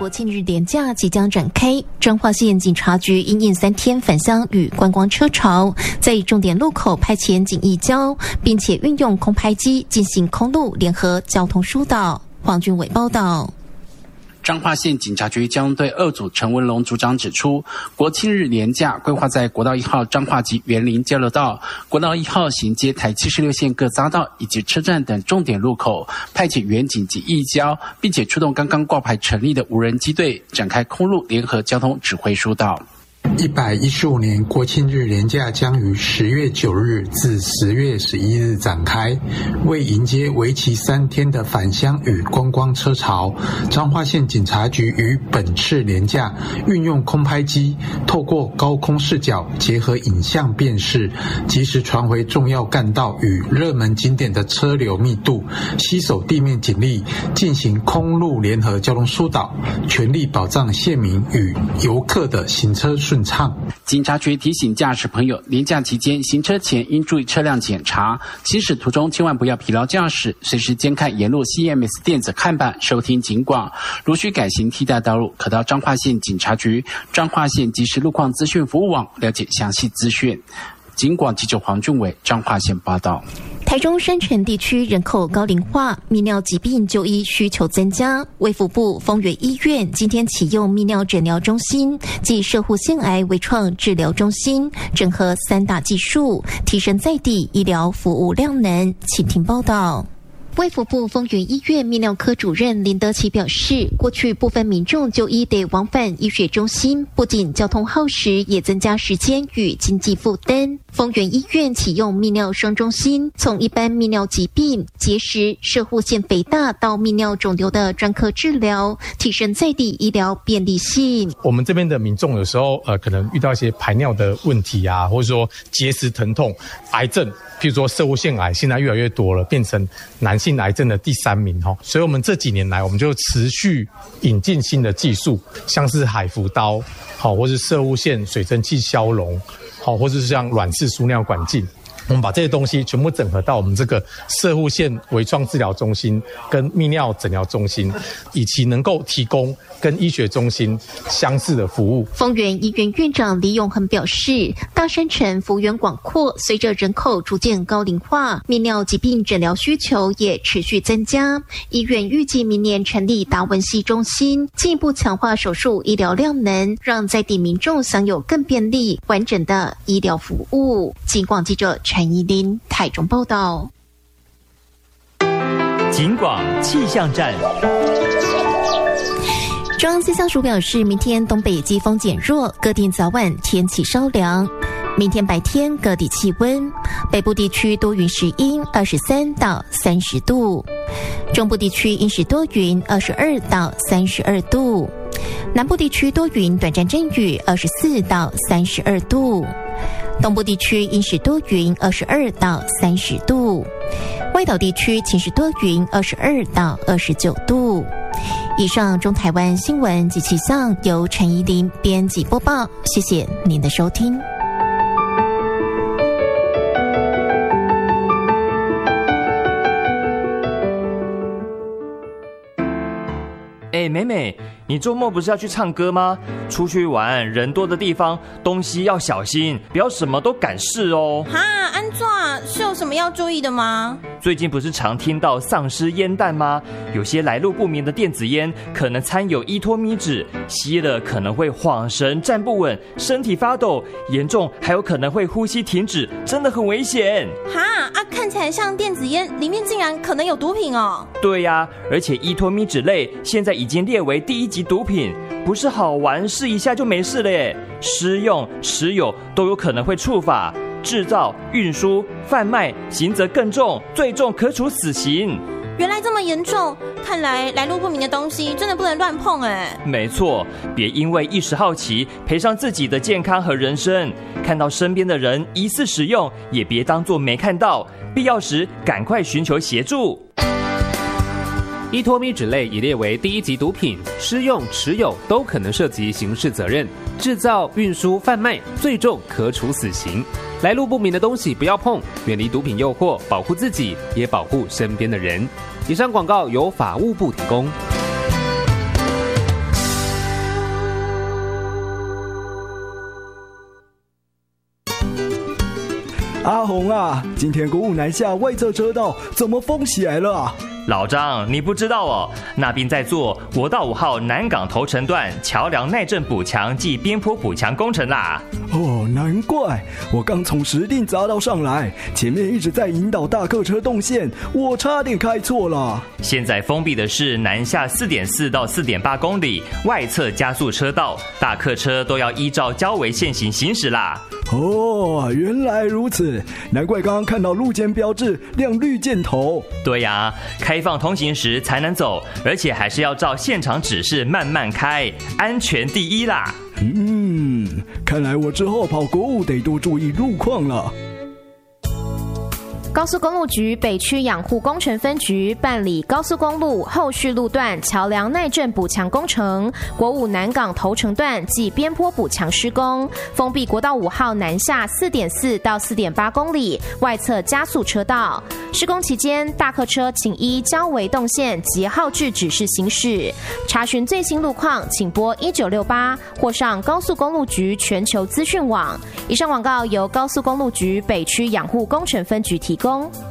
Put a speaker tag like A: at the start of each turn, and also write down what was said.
A: 国庆日连假即将展开，彰化县警察局因应3天返乡与观光车潮，在重点路口派遣警义交，并且运用空拍机进行空路联合交通疏导。黄俊伟报道。
B: 彰化县警察局交通队2组陈文龙组长指出，国庆日连假规划在国道1号彰化及园林交流道、国道1号衔接台76线各匝道以及车站等重点路口派遣员警及义交，并且出动刚刚挂牌成立的无人机队，展开空路联合交通指挥疏导。
C: 115年国庆日连假将于10月9日至10月11日展开，为迎接为期3天的返乡与观光车潮，彰化县警察局于本次连假运用空拍机，透过高空视角结合影像辨识，及时传回重要干道与热门景点的车流密度，携手地面警力进行空路联合交通疏导，全力保障县民与游客的行车顺畅。
B: 警察局提醒驾驶朋友，连假期间行车前应注意车辆检查，行驶途中千万不要疲劳驾驶，随时监看沿路 CMS 电子看板，收听警广。如需改行替代道路，可到彰化县警察局彰化县即时路况资讯服务网了解详细资讯。警广记者黄俊伟彰化县报道。
A: 台中山城地区人口高龄化，泌尿疾病就医需求增加。卫福部丰原医院今天启用泌尿诊疗中心及摄护腺癌微创治疗中心，整合3大技术，提升在地医疗服务量能。请听报道。卫福部丰原医院泌尿科主任林德奇表示，过去部分民众就医得往返医学中心，不仅交通耗时，也增加时间与经济负担。丰原医院启用泌尿双中心，从一般泌尿疾病、结石、摄护腺肥大到泌尿肿瘤的专科治疗，提升在地医疗便利性。
D: 我们这边的民众有时候可能遇到一些排尿的问题啊，或者说结石疼痛、癌症，譬如说摄护腺癌，现在越来越多了，变成男性癌症的第3名。所以我们这几年来，我们就持续引进新的技术，像是海扶刀，或是摄护腺水蒸气消融，或是像软式输尿管镜。我们把这些东西全部整合到我们这个摄护腺微创治疗中心跟泌尿诊疗中心，以其能够提供跟医学中心相似的服务。
A: 丰原医院院长李永恒表示，大山城幅员广阔，随着人口逐渐高龄化，泌尿疾病诊疗需求也持续增加。医院预计明年成立达文西中心，进一步强化手术医疗量能，让在地民众享有更便利完整的医疗服务。警广记者陈怡琳台中报道。
E: 警广气象站。
A: 中央气象署表示，明天东北季风减弱，各地早晚天气稍凉。明天白天各地气温，北部地区多云时阴，23到30度；中部地区阴时多云，22到32度；南部地区多云，短暂阵雨，24到32度；东部地区阴时多云，22到30度；外岛地区晴时多云，22到29度。以上中台湾新闻及气象由陈怡琳编辑播报，谢谢您的收听。
E: 美美，你周末不是要去唱歌吗？出去玩人多的地方，东西要小心，不要什么都敢试哦。
F: 哈，安怎是有什么要注意的吗？
E: 最近不是常听到丧尸烟弹吗？有些来路不明的电子烟可能掺有依托咪酯，吸了可能会晃神、站不稳、身体发抖，严重还有可能会呼吸停止，真的很危险。
F: 哈看起来像电子烟，里面竟然可能有毒品哦。
E: 对呀，而且依托咪酯类现在已经列为第1级毒品，不是好玩试一下就没事了耶，施用、持有都有可能会触法。制造、运输、贩卖，刑责更重，最重可处死刑。
F: 原来这么严重，看来来路不明的东西真的不能乱碰哎。
E: 没错，别因为一时好奇赔上自己的健康和人生。看到身边的人疑似使用，也别当作没看到，必要时赶快寻求协助。
G: 依托咪酯类已列为第1级毒品，施用、持有都可能涉及刑事责任，制造、运输、贩卖最重可处死刑。来路不明的东西不要碰，远离毒品诱惑，保护自己，也保护身边的人。以上广告由法务部提供。
H: 阿红啊，今天国五南下外侧车道怎么封起来了啊？
E: 老张，你不知道哦，那边在做国道5号南港头城段桥梁耐震补强暨边坡补强工程啦。
H: 哦，难怪我刚从石碇匝道上来，前面一直在引导大客车动线，我差点开错了。
E: 现在封闭的是南下4.4到4.8公里外侧加速车道，大客车都要依照交维线型行驶啦。
H: 哦，原来如此，难怪刚刚看到路肩标志亮绿箭头。
E: 对呀，开放通行时才能走，而且还是要照现场指示慢慢开，安全第一啦。
H: 看来我之后跑国五得多注意路况了。
I: 高速公路局北区养护工程分局办理高速公路后续路段桥梁耐震补强工程，国五南港头城段及边坡补强施工，封闭国道5号南下4.4到4.8公里外侧加速车道。施工期间，大客车请依交维动线及号志指示行驶。查询最新路况，请拨1968或上高速公路局全球资讯网。以上广告由高速公路局北区养护工程分局提供。